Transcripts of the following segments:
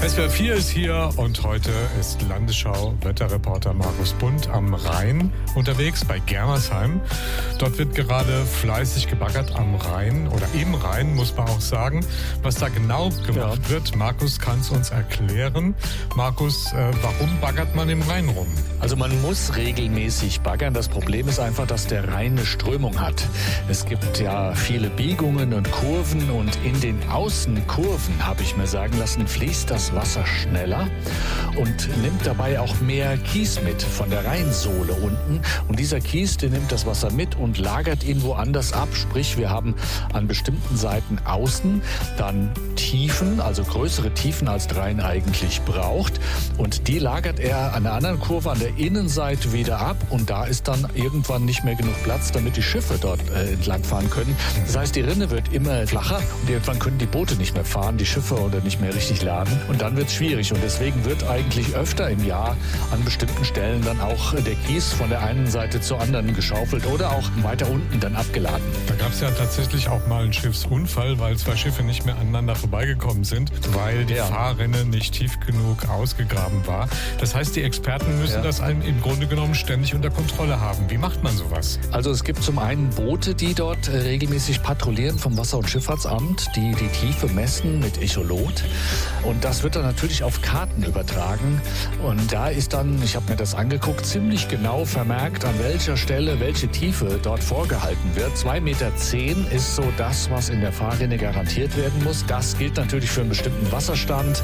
SWR 4 ist hier und heute ist Landesschau-Wetterreporter Markus Bundt am Rhein unterwegs bei Germersheim. Dort wird gerade fleißig gebaggert am Rhein oder im Rhein, muss man auch sagen. Was da genau gemacht wird, Markus kann es uns erklären. Markus, warum baggert man im Rhein rum? Also man muss regelmäßig baggern. Das Problem ist einfach, dass der Rhein eine Strömung hat. Es gibt ja viele Biegungen und Kurven und in den Außenkurven, habe ich mir sagen lassen, fließt das Wasser schneller und nimmt dabei auch mehr Kies mit von der Rheinsohle unten. Und dieser Kies, der nimmt das Wasser mit und lagert ihn woanders ab. Sprich, wir haben an bestimmten Seiten außen dann Tiefen, also größere Tiefen als der Rhein eigentlich braucht. Und die lagert er an der anderen Kurve an der Innenseite wieder ab. Und da ist dann irgendwann nicht mehr genug Platz, damit die Schiffe dort entlangfahren können. Das heißt, die Rinne wird immer flacher und irgendwann können die Boote nicht mehr fahren, die Schiffe oder nicht mehr richtig laden. Und dann wird es schwierig. Und deswegen wird eigentlich öfter im Jahr an bestimmten Stellen dann auch der Kies von der einen Seite zur anderen geschaufelt oder auch weiter unten dann abgeladen. Da gab es ja tatsächlich auch mal einen Schiffsunfall, weil zwei Schiffe nicht mehr aneinander vorbeigekommen sind, weil die Fahrrinne nicht tief genug ausgegraben war. Das heißt, die Experten müssen das im Grunde genommen ständig unter Kontrolle haben. Wie macht man sowas? Also es gibt zum einen Boote, die dort regelmäßig patrouillieren vom Wasser- und Schifffahrtsamt, die die Tiefe messen mit Echolot. Und das wird dann natürlich auf Karten übertragen. Und da ist dann, ich habe mir das angeguckt, ziemlich genau vermerkt, an welcher Stelle welche Tiefe dort vorgehalten wird. 2,10 Meter ist so das, was in der Fahrrinne garantiert werden muss. Das gilt natürlich für einen bestimmten Wasserstand.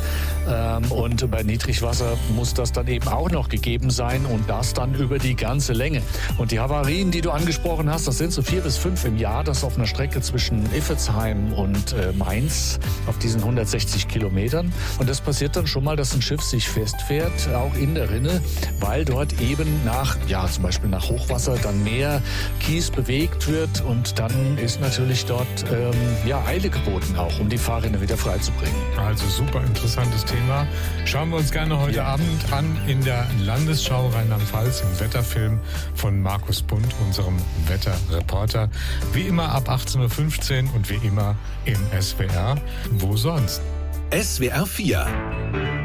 Und bei Niedrigwasser muss das dann eben auch noch gegeben sein und das dann über die ganze Länge. Und die Havarien, die du angesprochen hast, das sind so 4 bis 5 im Jahr. Das auf einer Strecke zwischen Iffezheim und Mainz auf diesen 160 Kilometern. Und das passiert dann schon mal, dass ein Schiff sich festfährt, auch in der Rinne, weil dort eben zum Beispiel nach Hochwasser dann mehr Kies bewegt wird und dann ist natürlich dort Eile geboten auch, um die Fahrrinne wieder freizubringen. Also super interessantes Thema. Schauen wir uns gerne heute Abend an in der Landesschau Rheinland-Pfalz im Wetterfilm von Markus Bundt, unserem Wetterreporter. Wie immer ab 18:15 Uhr und wie immer im SWR. Wo sonst? SWR 4